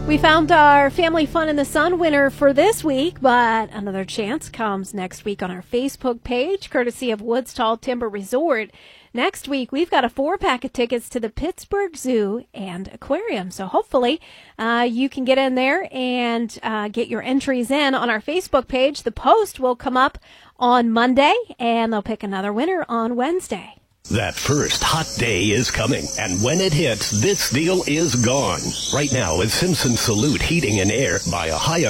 We found our Family Fun in the Sun winner for this week, but another chance comes next week on our Facebook page, courtesy of Woodstall Timber Resort. Next week, we've got a 4-pack of tickets to the Pittsburgh Zoo and Aquarium. So hopefully you can get in there and get your entries in on our Facebook page. The post will come up on Monday, and they'll pick another winner on Wednesday. That first hot day is coming, and when it hits, this deal is gone. Right now, at Simpson Salute Heating and Air, buy a high